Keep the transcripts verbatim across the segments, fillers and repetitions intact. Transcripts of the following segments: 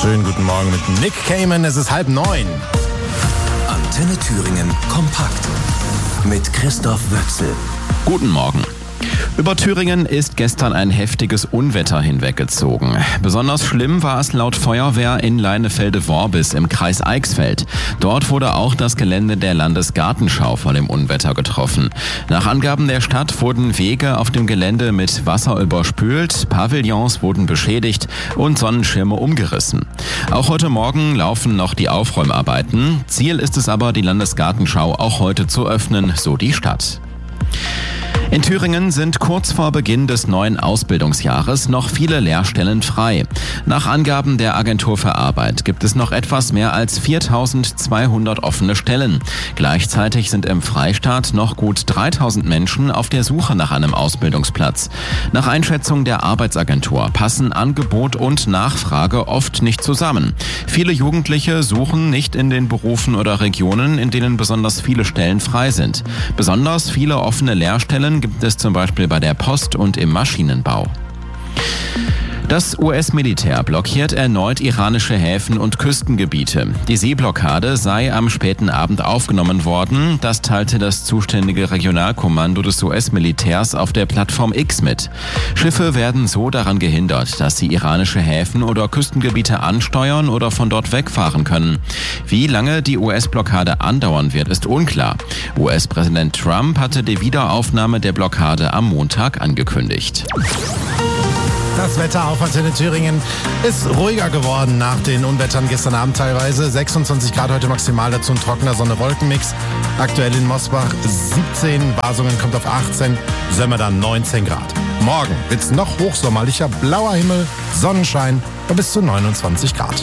Schönen guten Morgen mit Nick Cayman, es ist halb neun. Antenne Thüringen kompakt mit Christoph Wöchsel. Guten Morgen. Über Thüringen ist gestern ein heftiges Unwetter hinweggezogen. Besonders schlimm war es laut Feuerwehr in Leinefelde-Worbis im Kreis Eichsfeld. Dort wurde auch das Gelände der Landesgartenschau von dem Unwetter getroffen. Nach Angaben der Stadt wurden Wege auf dem Gelände mit Wasser überspült, Pavillons wurden beschädigt und Sonnenschirme umgerissen. Auch heute Morgen laufen noch die Aufräumarbeiten. Ziel ist es aber, die Landesgartenschau auch heute zu öffnen, so die Stadt. In Thüringen sind kurz vor Beginn des neuen Ausbildungsjahres noch viele Lehrstellen frei. Nach Angaben der Agentur für Arbeit gibt es noch etwas mehr als viertausendzweihundert offene Stellen. Gleichzeitig sind im Freistaat noch gut dreitausend Menschen auf der Suche nach einem Ausbildungsplatz. Nach Einschätzung der Arbeitsagentur passen Angebot und Nachfrage oft nicht zusammen. Viele Jugendliche suchen nicht in den Berufen oder Regionen, in denen besonders viele Stellen frei sind. Besonders viele offene Lehrstellen gibt es zum Beispiel bei der Post und im Maschinenbau. Das U S-Militär blockiert erneut iranische Häfen und Küstengebiete. Die Seeblockade sei am späten Abend aufgenommen worden. Das teilte das zuständige Regionalkommando des U S-Militärs auf der Plattform X mit. Schiffe werden so daran gehindert, dass sie iranische Häfen oder Küstengebiete ansteuern oder von dort wegfahren können. Wie lange die U S-Blockade andauern wird, ist unklar. U S-Präsident Trump hatte die Wiederaufnahme der Blockade am Montag angekündigt. Das Wetter auf Antenne Thüringen ist ruhiger geworden nach den Unwettern gestern Abend teilweise. sechsundzwanzig Grad heute maximal, dazu ein trockener Sonne-Wolken-Mix. Aktuell in Mosbach siebzehn, Basungen kommt auf achtzehn, Sömmer dann neunzehn Grad. Morgen wird's noch hochsommerlicher, blauer Himmel, Sonnenschein und bis zu neunundzwanzig Grad.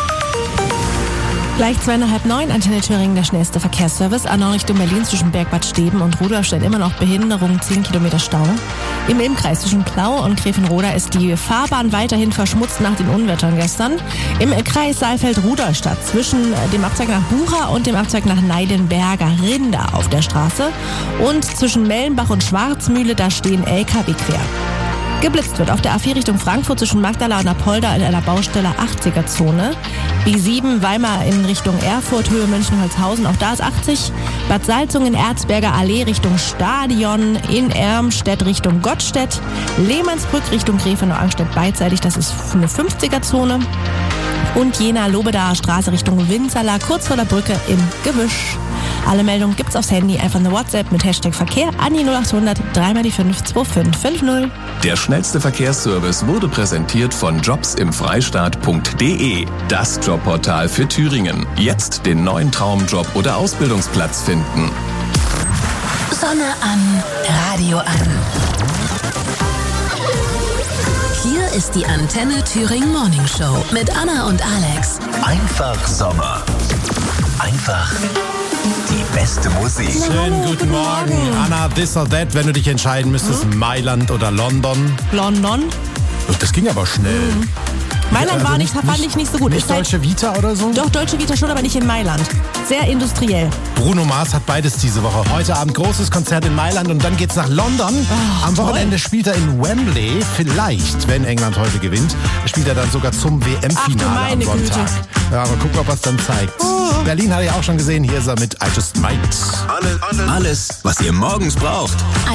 Gleich zweieinhalb neun, Antenne Thüringen, der schnellste Verkehrsservice. Anna Richtung Berlin zwischen Bergbad Steben und Rudolstadt immer noch Behinderung, zehn Kilometer Stau. Im Ilmkreis zwischen Plau und Gräfenroda ist die Fahrbahn weiterhin verschmutzt nach den Unwettern gestern. Im Kreis Saalfeld-Rudolstadt zwischen dem Abzweig nach Bucha und dem Abzweig nach Neidenberger Rinder auf der Straße. Und zwischen Mellenbach und Schwarzmühle, da stehen L K W quer. Geblitzt wird auf der A vier Richtung Frankfurt zwischen Magdala und Apolda in einer Baustelle achtziger-Zone. B sieben Weimar in Richtung Erfurt, Höhe München-Holzhausen, auch da ist achtzig. Bad Salzungen, Erzberger Allee Richtung Stadion, in Ermstedt Richtung Gottstedt. Lehmannsbrück Richtung Gräfenau-Angstedt beidseitig, das ist eine fünfziger-Zone. Und Jena-Lobedaer Straße Richtung Winzerla, kurz vor der Brücke im Gebüsch. Alle Meldungen gibt's aufs Handy, einfach eine WhatsApp mit Hashtag Verkehr an die null acht hundert drei mal die fünf zwei fünf fünf null. Der schnellste Verkehrsservice wurde präsentiert von jobsimfreistaat punkt de. Das Jobportal für Thüringen. Jetzt den neuen Traumjob oder Ausbildungsplatz finden. Sonne an, Radio an. Hier ist die Antenne Thüringen Morning Show mit Anna und Alex. Einfach Sommer. Einfach die beste Musik. Schönen guten Morgen. Anna, this or that, wenn du dich entscheiden müsstest, hm? Mailand oder London? London. Das ging aber schnell. Mhm. Mailand also war nicht, nicht, fand ich nicht so gut. Nicht Ist Deutsche Vita oder so? Doch, Deutsche Vita schon, aber nicht in Mailand. Sehr industriell. Bruno Mars hat beides diese Woche. Heute Abend großes Konzert in Mailand und dann geht's nach London. Oh, Am toll. Wochenende spielt er in Wembley. Vielleicht, wenn England heute gewinnt, spielt er dann sogar zum W M-Finale Ach, am du meine Sonntag. Güte. Ja, mal gucken, ob er es dann zeigt. Oh. Berlin hatte ich auch schon gesehen. Hier ist er mit I Just Might. Alles, alles, was ihr morgens braucht.